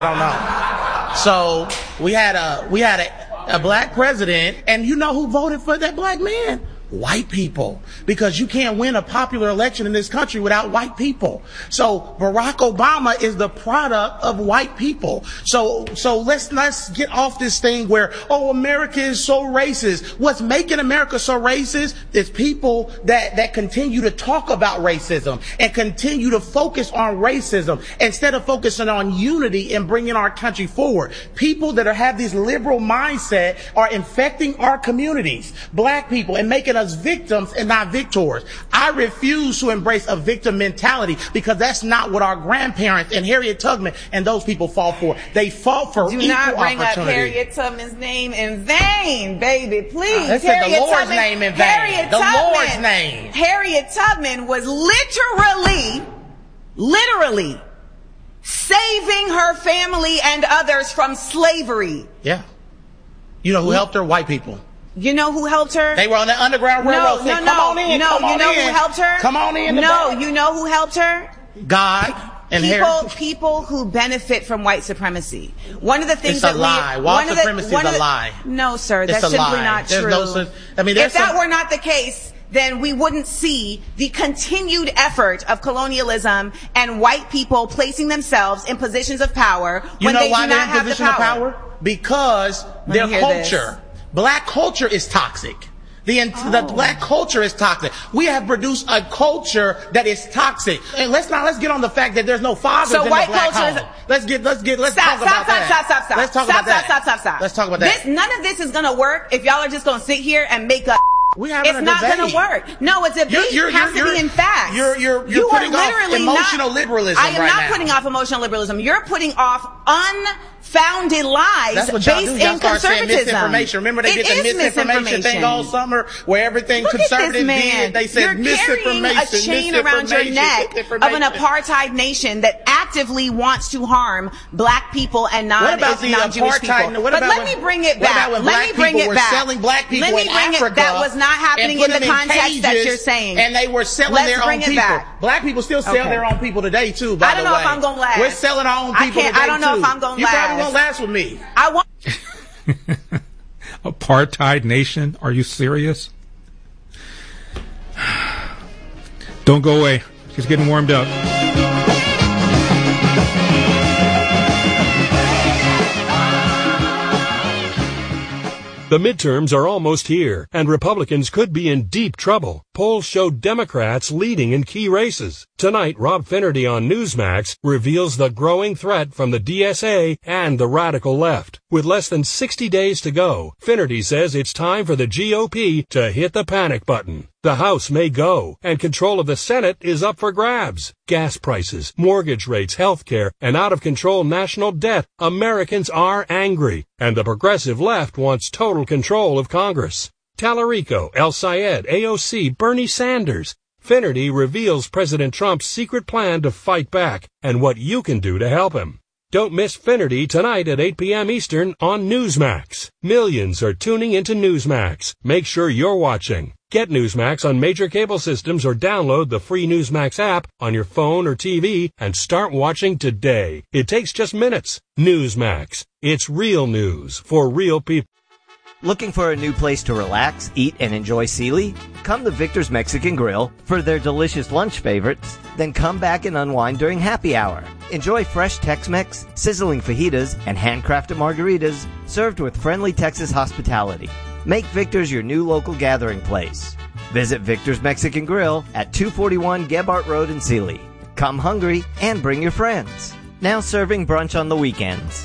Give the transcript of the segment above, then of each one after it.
I don't know. So we had a black president, and you know who voted for that black man? White people. Because you can't win a popular election in this country without white people. So Barack Obama is the product of white people. So let's get off this thing where, America is so racist. What's making America so racist is people that continue to talk about racism and continue to focus on racism instead of focusing on unity and bringing our country forward. People that have this liberal mindset are infecting our communities, black people, and making us victims and not victors. I refuse to embrace a victim mentality because that's not what our grandparents and Harriet Tubman and those people fought for. They fought for equal opportunity. Do not bring up Harriet Tubman's name in vain, baby. Please. They said the Lord's name in vain. The Lord's name. Harriet Tubman was literally saving her family and others from slavery. Yeah. You know who helped her? White people. You know who helped her? They were on the Underground Railroad. Come on in. No, you know who helped her? Come on in. No, you know who helped her? God and people who benefit from white supremacy. One of the things it's a lie. White supremacy is a lie. No, sir, that's simply not true. If that were not the case, then we wouldn't see the continued effort of colonialism and white people placing themselves in positions of power when they do not have the power. Because their culture. Black culture is toxic. The black culture is toxic. We have produced a culture that is toxic. And let's get on the fact that there's no fathers in the black home. Let's talk about that. Let's talk about that. None of this is gonna work if y'all are just gonna sit here and make up. It's not going to work. No, it's a debate. It has to be in facts. You're putting off emotional liberalism right now. I am not putting off emotional liberalism. You're putting off unfounded lies based in conservatism. Misinformation. Remember they did the misinformation thing all summer where everything conservative did. They said misinformation. You're carrying a chain around your neck of an apartheid nation that actively wants to harm black people and non-Jewish people. But let me bring it back. Let me bring it back. Selling black people in Africa. That was not happening in the context that you're saying. And they were selling their own people. Black people still sell their own people today too, by the way. I don't know if I'm going to last. We're selling our own people today too. I don't know if I'm going to last. You probably won't last with me. Apartheid nation? Are you serious? Don't go away. She's getting warmed up. The midterms are almost here, and Republicans could be in deep trouble. Polls show Democrats leading in key races. Tonight, Rob Finnerty on Newsmax reveals the growing threat from the DSA and the radical left. With less than 60 days to go, Finnerty says it's time for the GOP to hit the panic button. The House may go, and control of the Senate is up for grabs. Gas prices, mortgage rates, healthcare, and out-of-control national debt. Americans are angry, and the progressive left wants total control of Congress. Tallarico, El Sayed, AOC, Bernie Sanders. Finnerty reveals President Trump's secret plan to fight back and what you can do to help him. Don't miss Finnerty tonight at 8 p.m. Eastern on Newsmax. Millions are tuning into Newsmax. Make sure you're watching. Get Newsmax on major cable systems or download the free Newsmax app on your phone or TV and start watching today. It takes just minutes. Newsmax. It's real news for real people. Looking for a new place to relax, eat, and enjoy Sealy? Come to Victor's Mexican Grill for their delicious lunch favorites, then come back and unwind during happy hour. Enjoy fresh Tex-Mex, sizzling fajitas, and handcrafted margaritas served with friendly Texas hospitality. Make Victor's your new local gathering place. Visit Victor's Mexican Grill at 241 Gebhart Road in Sealy. Come hungry and bring your friends. Now serving brunch on the weekends.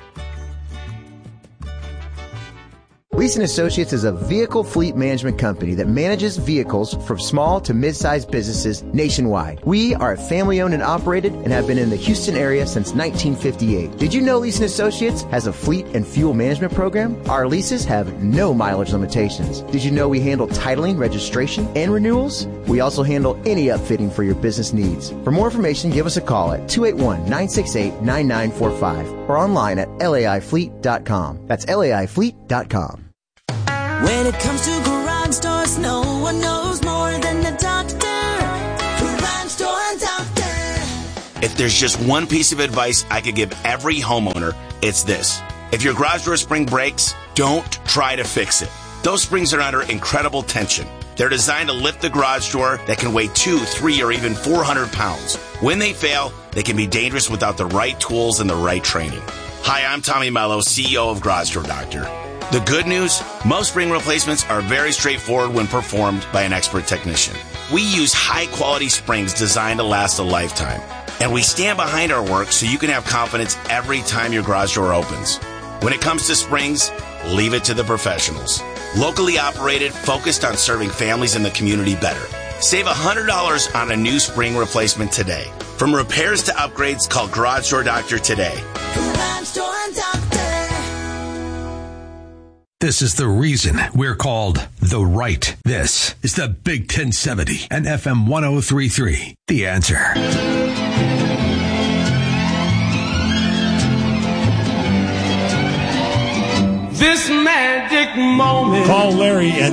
Lease & Associates is a vehicle fleet management company that manages vehicles from small to mid-sized businesses nationwide. We are family-owned and operated and have been in the Houston area since 1958. Did you know Lease & Associates has a fleet and fuel management program? Our leases have no mileage limitations. Did you know we handle titling, registration, and renewals? We also handle any upfitting for your business needs. For more information, give us a call at 281-968-9945 or online at laifleet.com. That's laifleet.com. When it comes to garage doors, no one knows more than the doctor. Garage Door Doctor. If there's just one piece of advice I could give every homeowner, it's this. If your garage door spring breaks, don't try to fix it. Those springs are under incredible tension. They're designed to lift the garage door that can weigh 2, 3, or even 400 pounds. When they fail, they can be dangerous without the right tools and the right training. Hi, I'm Tommy Mello, CEO of Garage Door Doctor. The good news, most spring replacements are very straightforward when performed by an expert technician. We use high-quality springs designed to last a lifetime. And we stand behind our work so you can have confidence every time your garage door opens. When it comes to springs, leave it to the professionals. Locally operated, focused on serving families in the community better. Save $100 on a new spring replacement today. From repairs to upgrades, call Garage Door Doctor today. Garage Door Doctor. This is the reason we're called The Right. This is the Big 1070 and FM 103.3. The Answer. This magic moment. Call Larry at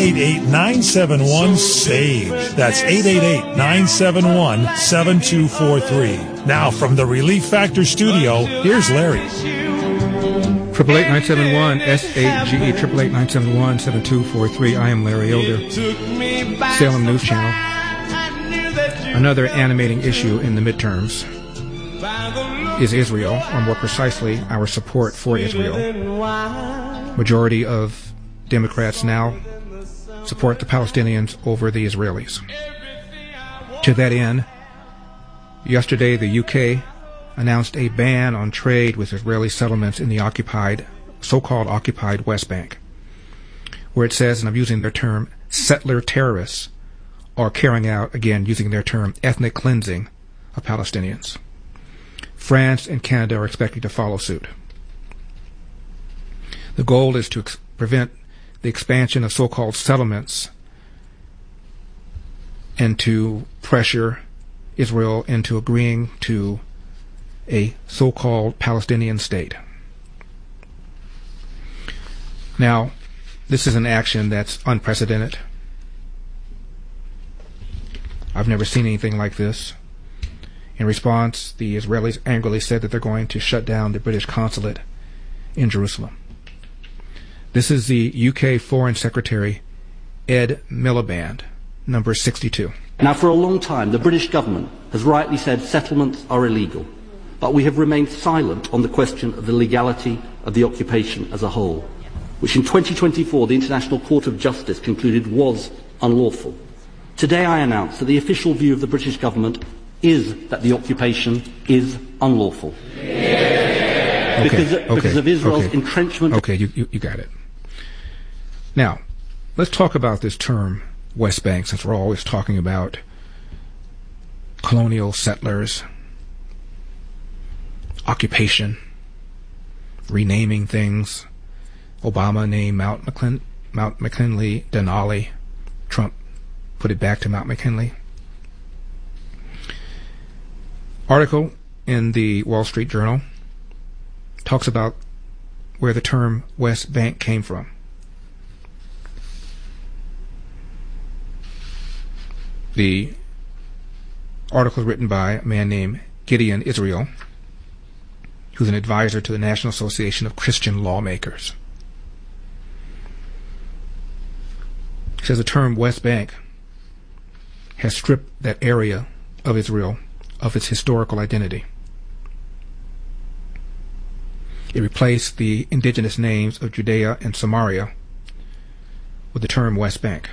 888-971-SAVE. That's 888-971-7243. Now from the Relief Factor studio, here's Larry. 888-971-SAGE, 888-971-7243. I am Larry Elder, Salem News Channel. Another animating issue in the midterms is Israel, or more precisely, our support for Israel. Majority of Democrats now support the Palestinians over the Israelis. To that end, yesterday the UK announced a ban on trade with Israeli settlements in the so-called occupied West Bank, where it says, and I'm using their term, settler terrorists are carrying out, again, using their term, ethnic cleansing of Palestinians. France and Canada are expected to follow suit. The goal is to prevent the expansion of so-called settlements and to pressure Israel into agreeing to a so-called Palestinian state. Now, this is an action that's unprecedented. I've never seen anything like this. In response, the Israelis angrily said that they're going to shut down the British consulate in Jerusalem. This is the UK Foreign Secretary, Ed Miliband, number 62. Now, for a long time, the British government has rightly said settlements are illegal, but we have remained silent on the question of the legality of the occupation as a whole, which in 2024 the International Court of Justice concluded was unlawful. Today I announce that the official view of the British government is that the occupation is unlawful. Because of Israel's entrenchment. Okay, you got it. Now, let's talk about this term, West Bank, since we're always talking about colonial settlers, occupation, renaming things. Obama named Mount McKinley Denali. Trump put it back to Mount McKinley. Article in the Wall Street Journal talks about where the term West Bank came from. The article is written by a man named Gideon Israel, who's an advisor to the National Association of Christian Lawmakers. He says the term West Bank has stripped that area of Israel of its historical identity. It replaced the indigenous names of Judea and Samaria with the term West Bank.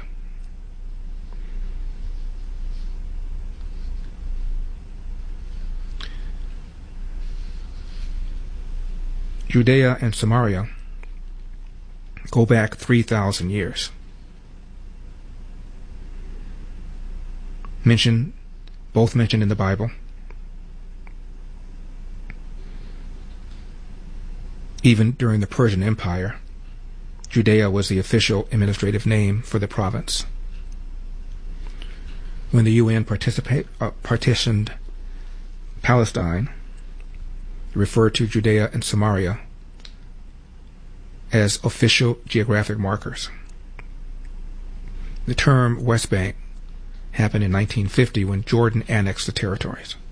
Judea and Samaria go back 3,000 years. Both mentioned in the Bible. Even during the Persian Empire, Judea was the official administrative name for the province. When the UN partitioned Palestine, it referred to Judea and Samaria as official geographic markers. The term West Bank happened in 1950 when Jordan annexed the territories.